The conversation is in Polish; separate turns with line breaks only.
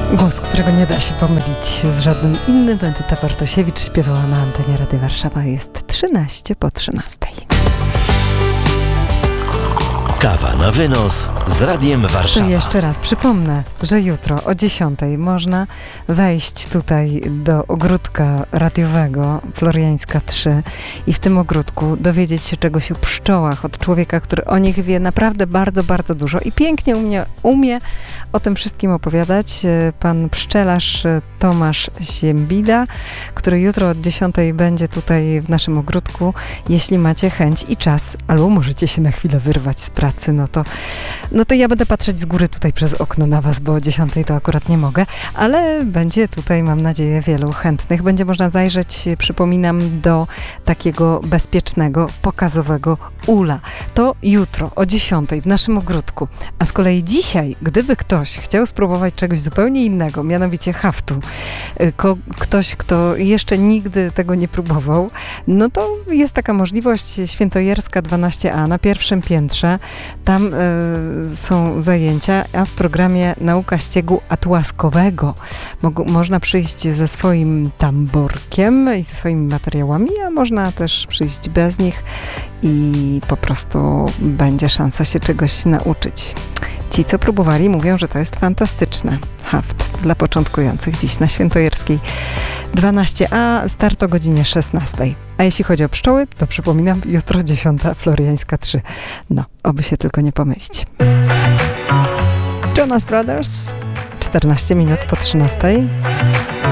Głos, którego nie da się pomylić z żadnym innym. Edyta Bartosiewicz śpiewała na antenie Radia Warszawa. Jest 13 po 13.
Kawa na wynos z Radiem Warszawa.
To jeszcze raz przypomnę, że jutro o 10 można wejść tutaj do ogródka radiowego Floriańska 3 i w tym ogródku dowiedzieć się czegoś o pszczołach od człowieka, który o nich wie naprawdę bardzo, bardzo dużo i pięknie umie o tym wszystkim opowiadać. Pan pszczelarz Tomasz Ziembida, który jutro od 10 będzie tutaj w naszym ogródku. Jeśli macie chęć i czas, albo możecie się na chwilę wyrwać z pracy, no to ja będę patrzeć z góry tutaj przez okno na was, bo o 10 to akurat nie mogę, ale będzie tutaj, mam nadzieję, wielu chętnych. Będzie można zajrzeć, przypominam, do takiego bezpiecznego, pokazowego ula. To jutro o 10 w naszym ogródku. A z kolei dzisiaj, gdyby ktoś chciał spróbować czegoś zupełnie innego, mianowicie haftu, ktoś, kto jeszcze nigdy tego nie próbował, no to jest taka możliwość. Świętojerska 12a na pierwszym piętrze. Tam są zajęcia, a w programie Nauka ściegu atłaskowego można przyjść ze swoim tamborkiem i ze swoimi materiałami, a można też przyjść bez nich i po prostu będzie szansa się czegoś nauczyć. Ci, co próbowali, mówią, że to jest fantastyczne. Haft dla początkujących dziś na Świętojerskiej 12a, start o godzinie 16. A jeśli chodzi o pszczoły, to przypominam, jutro 10, Floriańska 3. No, oby się tylko nie pomylić. Jonas Brothers, 14 minut po 13.